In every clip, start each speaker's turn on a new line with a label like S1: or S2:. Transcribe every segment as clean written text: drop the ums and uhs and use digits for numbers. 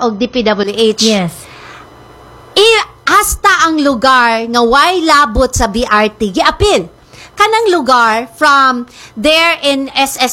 S1: og DPWH.
S2: Yes.
S1: Hasta ang lugar nga way labot sa BRT giapil. Kanang lugar from there in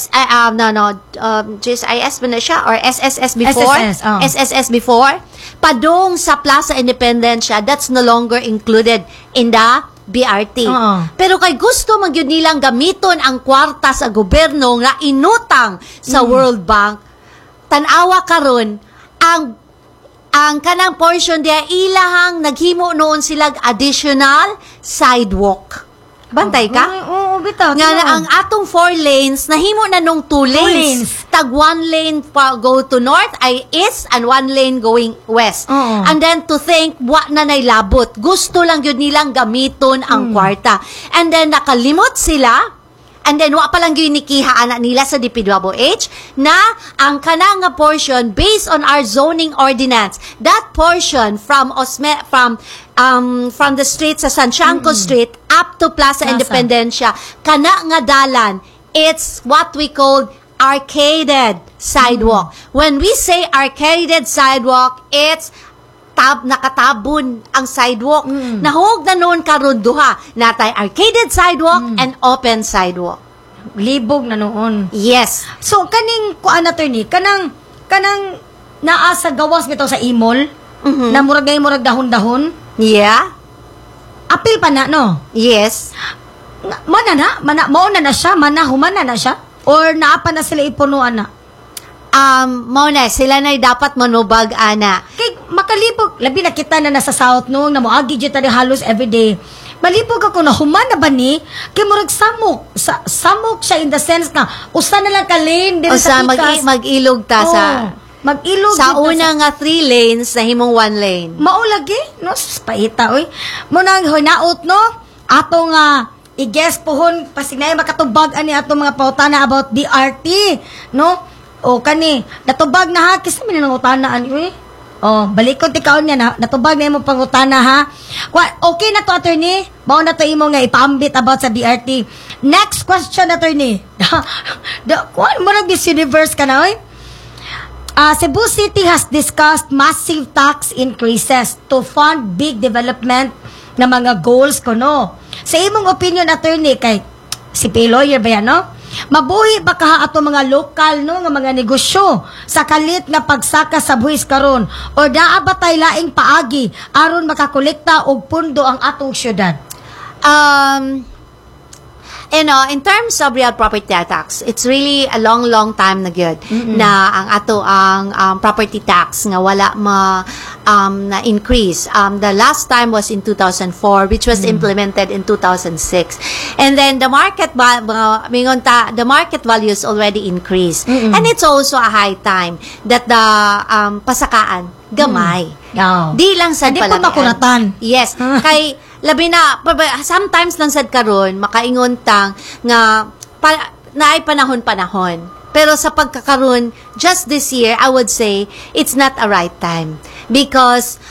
S1: GSIS ba na siya or SSS before? SSS before. Padong sa Plaza Independencia, that's no longer included in the BRT. Pero kay gusto magyud nilang gamiton ang kwarta sa gobyerno nga inutang sa World Bank, tan-awa karon ang kanang portion dia ilahang naghimo noon sila additional sidewalk. Bantay ka?
S2: Oo, bitaw.
S1: Nga na ang atong 4 lanes, nahimo na nung 2 lanes. Tag 1 lane go to north, ay east, and 1 lane going west. And then to think, wa na nailabot. Gusto lang yun nilang gamiton ang kwarta. And then nakalimot sila, and then wa pa lang yun nikiha anak nila sa DPWH na ang kanang nga portion based on our zoning ordinance, that portion from the street sa Santiago Street up to Plaza Independencia, kana nga dalan, it's what we call arcaded sidewalk. When we say arcaded sidewalk, it's nakatabon ang sidewalk. Nahog na noon karon duha. Natay arcaded sidewalk and open sidewalk.
S2: Libog na noon.
S1: Yes.
S2: So, kaning kuan attorney, kanang naa sa gawas bitaw sa imol, na murag dahon-dahon.
S1: Yeah.
S2: Apil pa na, no?
S1: Yes.
S2: Mauna na siya, humana na siya? Or naapa na sila ipunuan na?
S1: Mauna, sila na'y dapat manubag, ana.
S2: Kay makalibog, labi na kita na nasa south noong, na moagi dyan tayo halos everyday. Malibog ako na humana ba ni? Kay murag samok. Samok siya in the sense na, usa na lang ka-lane, din sa pikas.
S1: Mag-ilog ta sa...
S2: Mag-ilog
S1: sa una nga 3 lanes na himong 1 lane.
S2: Maulagi, no? Paita, oy. Munang hinaot, no? Ato nga, i-guess pohon, pasinay makatubag ani ato mga pautana about DRT, no? O kani, natubag na ha, kisa mi nang utana ani, oy. Oh, balikod tikaon niya na, natubag na imong pangutana ha. Okay na to, attorney. Mao na to imo nga ipaambit about sa DRT. Next question, attorney. Kuan mo na Miss Universe ka na, oy? Cebu City has discussed massive tax increases to fund big development na mga goals ko, no? Sa imong opinion, attorney, kay si lawyer ba yan, no? Mabuhi ba ka ato mga lokal, no, nga mga negosyo sa kalit nga pagsaka sa buhis karon o naabatay laing paagi aron makakolekta og pundo ang atong syudad?
S1: In terms of real property tax, it's really a long time na good na ang ato ang property tax nga wala na increase. The last time was in 2004, which was implemented in 2006. And then the market the market values already increased. And it's also a high time that the pasakaan gamay. Di lang sad pala.
S2: Di pa makuratan.
S1: Yes. Kay labi na, sometimes lang sad karon makaingon tang nga naay panahon. Pero sa pagkakaroon, just this year, I would say, it's not a right time. Because,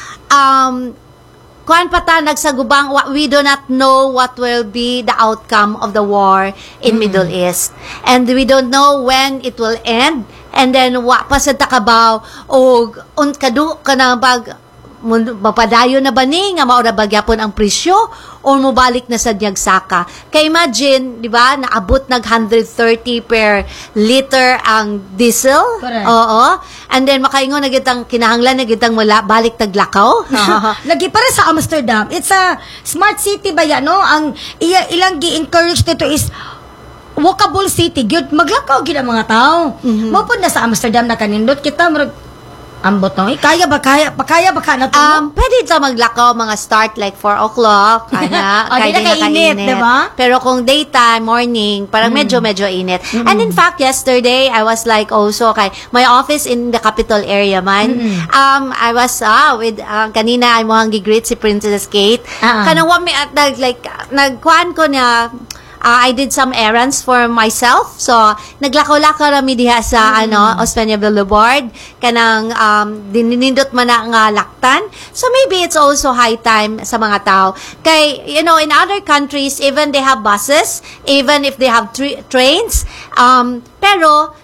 S1: kuan pa ta nagsagubang, we do not know what will be the outcome of the war in Middle East. And we don't know when it will end. And then, wa pa sa takabaw, o kadu ka na mapadayo na ba ni nga maura bagyapon ang presyo o mobalik na sa diagsaka. Kay imagine, di ba, naabot nag 130 per liter ang diesel.
S2: Correct.
S1: Oo. And then makaingon na gitang kinahanglan na gitang mula balik taglakaw.
S2: Lagi para sa Amsterdam. It's a smart city ba yan, no? Ang ilang gi-encourage dito is walkable city. Gyud maglakaw gid ang mga tao. Mo pud na sa Amsterdam na kanindot kita ambot no. Kaya ba na to?
S1: Pwede ta maglakaw mga start like 4 o'clock. Kaya
S2: di na kainit, diba?
S1: Pero kung daytime, morning, parang medyo init. And in fact, yesterday, I was like also, my office in the capital area man, I was with, kanina, ay mo hang gigreet si Princess Kate. Kanang wami at nagkuhan ko na, I did some errands for myself. So, naglakaw-lakaw rami diha sa Osmeña Boulevard. Kanang dininindot man na nga laktan. So, maybe it's also high time sa mga tao. Kay, in other countries, even they have buses, even if they have trains, pero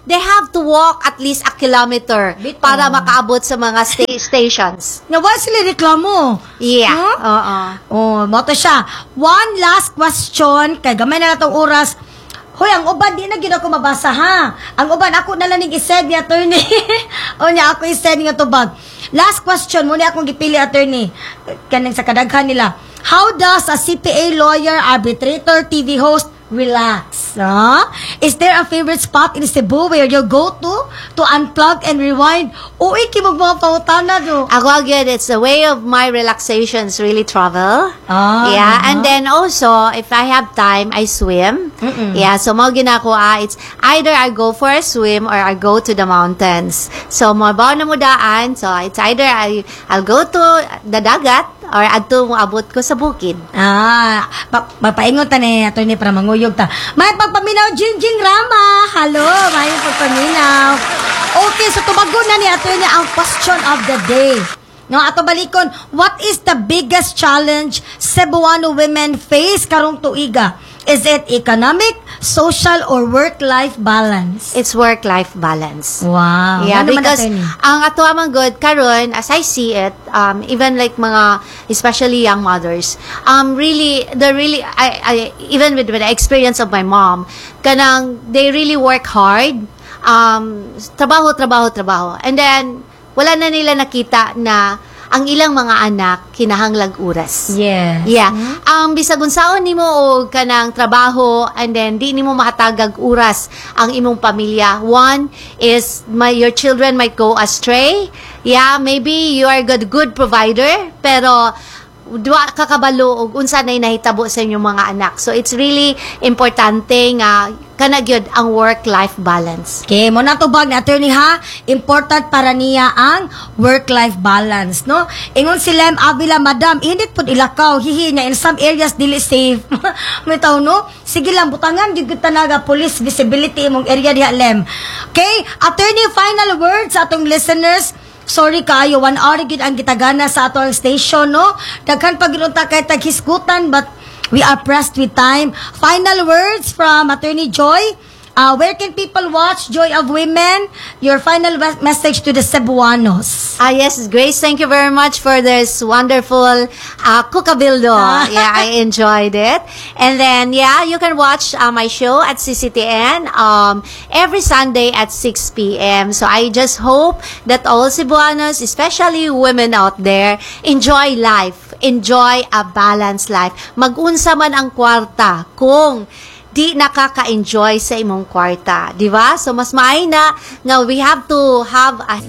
S1: they have to walk at least a kilometer
S2: Bito.
S1: para makaabot sa mga stations.
S2: Nga wala sila reklamo.
S1: Yeah.
S2: Huh?
S1: Oo.
S2: Oh, mo to siya. One last question, kay gamay na natong oras. Hoy, ang uban, di na gina ko mabasa, ha? Ang uban, ako na lang i-send ni attorney. O niya, ako i-send nga tubag. Last question, muna akong gipili, attorney. Kanang sa kadaghan nila. How does a CPA lawyer, arbitrator, TV host relax? Huh? Is there a favorite spot in Cebu where you go to unplug and rewind? Uy, kimog mga pautana do.
S1: Ako again, it's a way of my relaxation is really travel.
S2: Ah,
S1: Yeah, and then also, if I have time, I swim. Yeah, so mga ginako, it's either I go for a swim or I go to the mountains. So, mabaw na mo daan. So, it's either I'll go to the dagat or adto mo abot ko sa bukid.
S2: Mapaingon ta ni attorney para manguyog ta. May pagpaminaw, Jinjing Rama. Hello, may pagpaminaw. Okay, so tumagon na ni attorney ang question of the day. No, ato balikon, what is the biggest challenge Cebuano women face karong tuiga? Is it economic, social, or work-life balance?
S1: It's work-life balance.
S2: Wow.
S1: Yeah,
S2: Ano man,
S1: because
S2: attorney?
S1: ang ato amang good karon, as I see it, even like mga, especially young mothers, I even with the experience of my mom, kanang they really work hard, trabaho, and then wala na nila nakita na ang ilang mga anak kinahanglag oras.
S2: Yes.
S1: Yeah. Bisag unsaon nimo og kanang trabaho and then di nimo makatagag oras ang imong pamilya. One is your children might go astray. Yeah, maybe you are good provider pero duwa ka kabalo og unsa nay nahitabo sa inyong mga anak. So it's really importante nga kana gyud ang work-life balance.
S2: Okay, mo na tubag na attorney ha. Important para niya ang work-life balance, no? Ingon si Lem Avila, madam, init pud ilakaw, hihi na in some areas dili safe. May tao, no? Sige lang, butangan gyud kita naga police visibility imong area diha, Lem. Okay, attorney, final words sa atong listeners. Sorry kayo, 1 hour gyud ang gitagana sa atong station, no? Daghan pa gyud ta kay taghisgutan, but we are pressed with time. Final words from Attorney Joy. Where can people watch Joy of Women? Your final message to the Cebuanos.
S1: Yes, Grace, thank you very much for this wonderful kukabildo. Yeah, I enjoyed it. And then, yeah, you can watch my show at CCTN every Sunday at 6 p.m. So I just hope that all Cebuanos, especially women out there, enjoy life. Enjoy a balanced life. Mag-unsa man ang kwarta kung di nakaka-enjoy sa imong kwarta, di ba? So mas maay na nga we have to have a